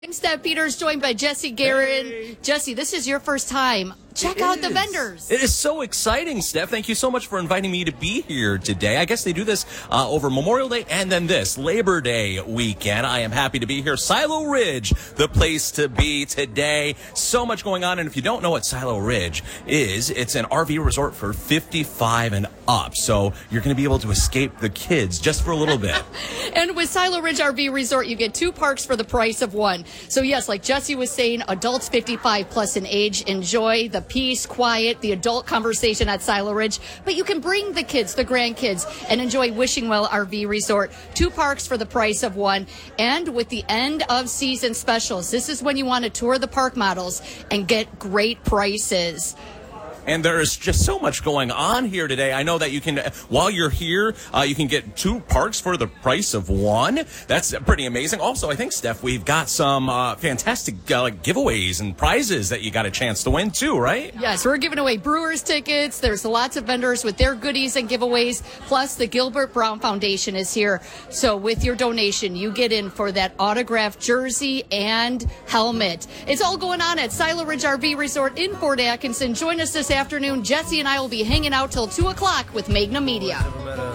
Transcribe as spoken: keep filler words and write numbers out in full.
I'm Steph Peters, joined by Jesse Guerin. Hey. Jesse, this is your first time. Check It out is. the vendors. It is so exciting, Steph. Thank you so much for inviting me to be here today. I guess they do this uh, over Memorial Day and then this Labor Day weekend. I am happy to be here. Silo Ridge, the place to be today. So much going on. And if you don't know what Silo Ridge is, it's an R V resort for fifty-five and up. So you're going to be able to escape the kids just for a little bit. And with Silo Ridge R V Resort, you get two parks for the price of one. So yes, like Jesse was saying, adults fifty-five plus in age enjoy the peace, quiet, the adult conversation at Silo Ridge. But you can bring the kids, the grandkids, and enjoy Wishing Well R V Resort. Two parks for the price of one. And with the end of season specials, this is when you want to tour the park models and get great prices. And there is just so much going on here today. I know that you can, while you're here, uh, you can get two parks for the price of one. That's pretty amazing. Also, I think, Steph, we've got some uh, fantastic uh, like giveaways and prizes that you got a chance to win, too, right? Yes, we're giving away Brewers tickets. There's lots of vendors with their goodies and giveaways. Plus, the Gilbert Brown Foundation is here. So with your donation, you get in for that autographed jersey and helmet. It's all going on at Silo Ridge R V Resort in Fort Atkinson. Join us this afternoon. Jesse and I will be hanging out till two o'clock with Magna Media.